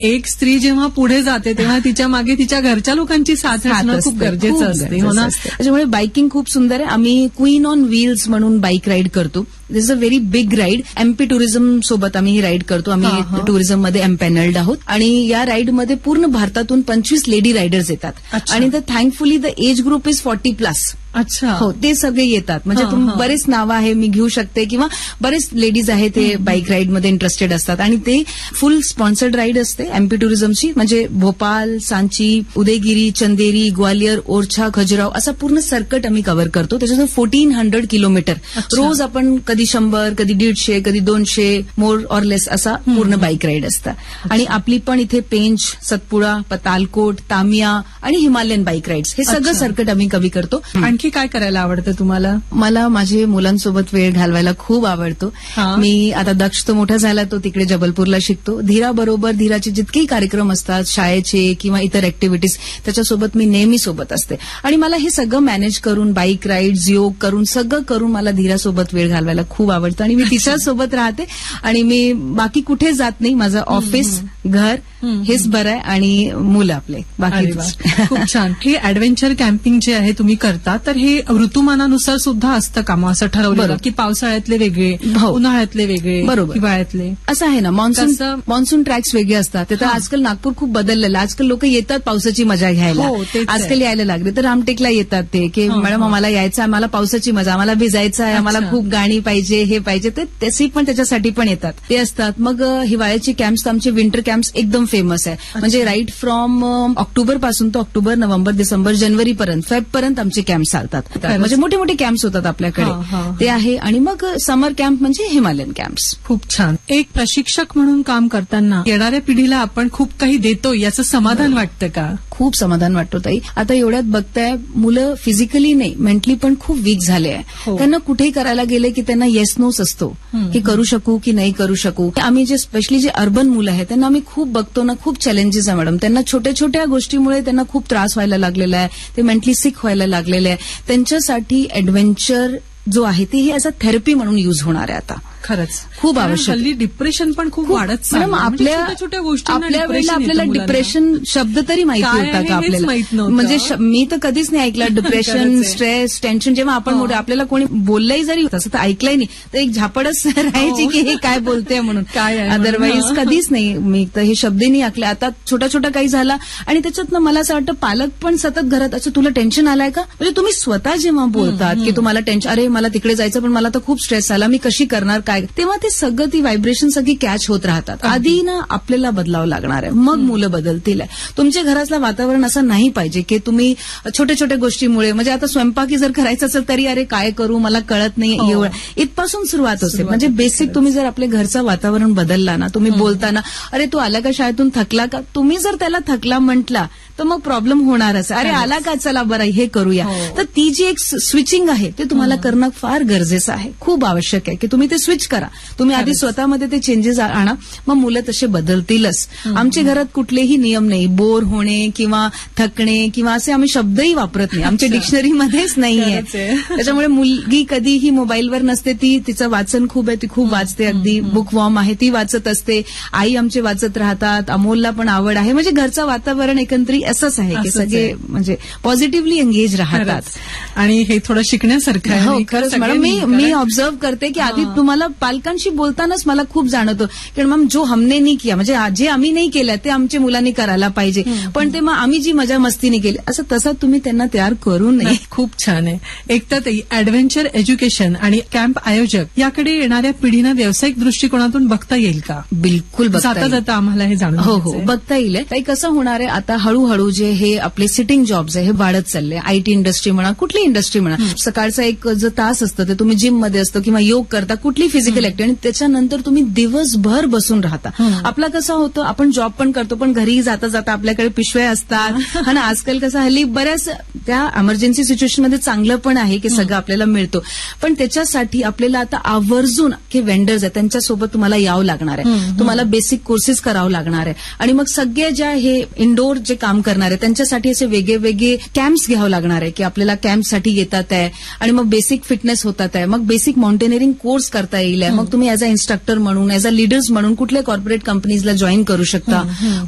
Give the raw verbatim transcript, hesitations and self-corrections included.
एक स्त्री जेव्हा पुढे जाते तेव्हा तिच्या मागे तिच्या घरच्या लोकांची साथ असणं खूप गरजेचं असते, हो ना. त्याच्यामुळे बायकिंग खूप सुंदर आहे. आम्ही क्वीन ऑन व्हील्स म्हणून बाईक राईड करतो. दिस is a very big ride. MP tourism सोबत आम्ही ही राईड करतो. आम्ही टुरिझम मध्ये एम्पॅनल्ड आहोत आणि या राईडमध्ये पूर्ण भारतातून पंचवीस लेडी रायडर्स येतात आणि the thankfully the age group is forty plus. अच्छा, हो, ते सगळे येतात. म्हणजे तुम्ही बरेच नावं आहे मी घेऊ शकते किंवा बरेच लेडीज आहे ते बाईक राईडमध्ये इंटरेस्टेड असतात आणि ते फुल स्पॉन्सर्ड राईड असते एमपी टुरिझमची. म्हणजे भोपाळ, सांची, उदयगिरी, चंदेरी, ग्वालियर, ओरछा, खजुराव असा पूर्ण सर्कट आम्ही कव्हर करतो. त्याच्यात फोर्टीन हंड्रेड किलोमीटर रोज आपण कधी शंभर, कधी दीडशे, कधी दोनशे, मोर ऑर लेस असा पूर्ण बाईक राईड असतात. आणि आपली पण इथे पेंच, सतपुडा, पतालकोट, तामिया आणि हिमालयन बाईक राईड्स हे सगळं सर्कट आम्ही कव्हर करतो. आणखी काय करायला आवडतं तुम्हाला? मला माझे मुलांसोबत वेळ घालवायला खूप आवडतो. मी आता दक्ष तो मोठा झाला, तो तिकडे जबलपूरला शिकतो. धीरा बरोबर धीराचे जितकेही कार्यक्रम असतात शाळेचे किंवा इतर ऍक्टिव्हिटीज त्याच्यासोबत मी नेहमी सोबत असते. आणि मला हे सगळं मॅनेज करून बाईक राईड्स, योग करून सगळं करून मला धीरासोबत वेळ घालवायला खूप आवडतं आणि मी तिच्यासोबत राहते. आणि मी बाकी कुठे जात नाही. माझं ऑफिस, घर हेच बरं आहे आणि मुलं आपले बाकी. खूप छान. हे ऍडव्हेंचर कॅम्पिंग जे आहे तुम्ही करता तर हे ऋतुमानानुसार सुद्धा असतं का? मग असं ठरवलं की पावसाळ्यातले वेगळे, उन्हाळ्यातले वेगळे, बरोबर हिवाळ्यातले असं आहे ना. मान्सून मान्सून ट्रॅक्स वेगळे असतात. तर आजकाल नागपूर खूप बदललेलं. आजकाल लोक येतात पावसाची मजा घ्यायला. आजकाल यायला लागले तर रामटेकला येतात ते की मॅडम आम्हाला यायचं, आम्हाला पावसाची मजा, आम्हाला भिजायचं आहे, आम्हाला खूप गाणी पाहिजे, हे पाहिजे. ते तशी पण त्याच्यासाठी पण येतात, ते असतात. मग हिवाळ्याची कॅम्प्स, आमचे विंटर कॅम्प्स एकदम फेमस आहे. म्हणजे राईट फ्रॉम ऑक्टोबर पासून तर ऑक्टोबर, नोव्हेंबर, डिसेंबर, जानेवारी पर्यंत, फेब पर्यंत आमचे कॅम्प्स चालतात. म्हणजे मोठे मोठे कॅम्प्स होतात आपल्याकडे, ते आहे. आणि मग समर कॅम्प म्हणजे हिमालयन कॅम्प्स. खूप छान. एक प्रशिक्षक म्हणून काम करताना येणाऱ्या पिढीला आपण खूप काही देतो याचं समाधान वाटतं का? खूप समाधान वाटतो ताई. आता एवढ्यात बघताय मुलं फिजिकली नाही मेंटली पण खूप वीक झाले आहे. त्यांना कुठेही करायला गेले की त्यांना येस नोच असतो की करू शकू की नाही करू शकू. आम्ही जे स्पेशली जे अर्बन मुलं आहेत त्यांना आम्ही खूप बघतो ना, खूप चॅलेंजेस आहे मॅडम. त्यांना छोट्या छोट्या गोष्टीमुळे त्यांना खूप त्रास व्हायला लागलेला आहे. ते मेंटली सिक व्हायला लागलेले आहे. त्यांच्यासाठी ऍडव्हेंचर जो आहे ते ही ॲज अ थेरपी म्हणून युज होणार आहे आता. खरंच खूप आवश्यक. हल्ली डिप्रेशन पण खूप वाढत मॅडम. आपल्या छोट्या गोष्टी आपल्या वेळेला आपल्याला डिप्रेशन शब्द तरी माहिती होता का आपल्याला? म्हणजे मी तर कधीच नाही ऐकला डिप्रेशन, स्ट्रेस, टेन्शन. जेव्हा आपण मोठे आपल्याला कोणी बोललंही जरी तसं तर ऐकलंही नाही तर एक झापडच राहायची की हे काय बोलते म्हणून. काय अदरवाईज कधीच नाही मी तर हे शब्द नाही ऐकले. आता छोटा छोटा काही झाला आणि त्याच्यातनं मला असं वाटतं पालक पण सतत घरात असं तुला टेन्शन आलाय का? म्हणजे तुम्ही स्वतः जेव्हा बोलतात की तुम्हाला टेन्शन, अरे मला तिकडे जायचं पण मला तर खूप स्ट्रेस आला, मी कशी करणार काय, तेव्हा ते सगळं ती व्हायब्रेशन सगळी कॅच होत राहतात. आधी ना आपल्याला बदलावं लागणार आहे, मग मुलं बदलतील. तुमच्या घरातलं वातावरण असं नाही पाहिजे की तुम्ही छोट्या छोट्या गोष्टीमुळे, म्हणजे आता स्वयंपाकी जर करायचं असेल तरी अरे काय करू मला कळत नाही, एवढं इथपासून सुरुवात होते. म्हणजे बेसिक तुम्ही जर आपल्या घरचं वातावरण बदलला ना, तुम्ही बोलताना अरे तू आला का शाळेतून थकला का, तुम्ही जर त्याला थकला म्हटला तर मग प्रॉब्लेम होणारच. अरे आला का, चला बरं हे करूया. तर ती जी एक स्विचिंग आहे ते तुम्हाला करणं फार गरजेचं आहे, खूप आवश्यक आहे की तुम्ही ते स्विच करा. तुम्ही आधी स्वतःमध्ये ते चेंजेस आणा, मग मुलं तसे बदलतीलच. आमच्या घरात कुठलेही नियम नाही, बोर होणे किंवा थकणे किंवा असे आम्ही शब्दही वापरत नाही, आमच्या डिक्शनरीमध्येच नाहीये. त्याच्यामुळे मुलगी कधीही मोबाईलवर नसते, ती तिचं वाचन खूप आहे, ती खूप वाचते, अगदी बुक वॉर्म आहे, ती वाचत असते. आई आमचे वाचत राहतात, अमोलला पण आवड आहे. म्हणजे घरचं वातावरण एकंदरीत असंच आहे की सगळे म्हणजे पॉझिटिव्हली एंगेज राहतात. आणि हे थोडं शिकण्यासारखं आहे. हो खरंच मॅडम. मी मी ऑब्झर्व करते की आधी तुम्हाला पालकांशी बोलतानाच मला खूप जाणवतं की मॅम जो हमने नाही किया, म्हणजे जे आम्ही नाही केलं ते आमच्या मुलांनी करायला पाहिजे, पण ते मग आम्ही जी मजा मस्ती नाही केली असं तसं तुम्ही त्यांना तयार करू नये. खूप छान आहे. एक तर ऍडव्हेंचर एज्युकेशन आणि कॅम्प आयोजक याकडे येणाऱ्या पिढीनं व्यावसायिक दृष्टिकोनातून बघता येईल का? बिलकुल जाता जाता आम्हाला हे जाणून हो हो बघता येईल. काही कसं होणार आहे आता हळूहळू जे हे आपले सिटिंग जॉब्स आहे हे वाढत चालले. आयटी इंडस्ट्री म्हणा, कुठली इंडस्ट्री म्हणा, सकाळचा एक जो तास असतं ते तुम्ही जिम मध्ये असतो किंवा योग करता, कुठली फिजिकल ऍक्टिव्हिटी, आणि त्याच्यानंतर तुम्ही दिवसभर बसून राहता. आपला कसं होतं आपण जॉब पण करतो पण घरी जाता जाता आपल्याकडे पिशव्या असतात. आणि आजकाल कसं हल्ली बऱ्याच त्या इमर्जन्सी सिच्युएशनमध्ये चांगलं पण आहे की सगळं आपल्याला मिळतो, पण त्याच्यासाठी आपल्याला आता आवर्जून हे वेंडर्स आहेत त्यांच्यासोबत तुम्हाला यावं लागणार आहे, तुम्हाला बेसिक कोर्सेस करावं लागणार आहे. आणि मग सगळे ज्या हे इंडोर जे काम करणार आहे त्यांच्यासाठी असे वेगळे वेगळे कॅम्प्स घ्यावं लागणार आहे की आपल्याला कॅम्पसाठी येतात आहे आणि मग बेसिक फिटनेस होतात आहे, मग बेसिक माउंटेनिअरिंग कोर्स करता येईल. मग तुम्ही ऍज अ इन्स्ट्रक्टर म्हणून, ऍज अ लीडर्स म्हणून कुठल्या कॉर्पोरेट कंपनीजला जॉईन करू शकता.